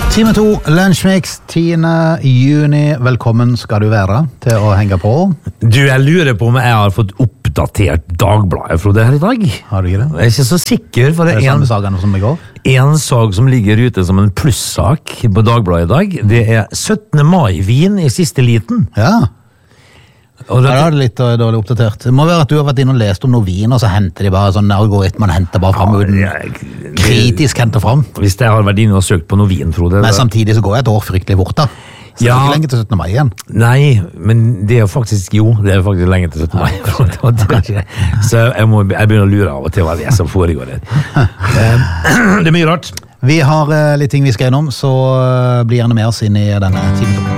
Time 2, Lunsjmix, 10. juni. Velkommen skal du være til å henge på. Du, jeg lurer på om jeg har fått oppdatert Dagbladet, Frode, her i dag. Har du ikke det? Jeg er ikke så sikker, for Det er samme sakene som i går. en sak som ligger ute som en plussak på Dagbladet i dag, det er 17. mai-vin i siste liten. Ja, Og da er det litt dårlig oppdatert. Det må være at du har vært inne og lest om noe vin, og så henter de bare sånn algoritme, man henter bare frem uten kritisk henter frem. Hvis jeg har vært inne og søkt på noe vin, Frode... Men samtidig så går et år fryktelig fort da. Så det er ikke lenge til 17. mai igjen. Nei, men det er faktisk lenge til 17. mai. Så jeg begynner å lure av og til hva det er som foregår her. Det er mye rart. Vi har litt ting vi skal gjennom, så bli gjerne med oss inn i denne timen.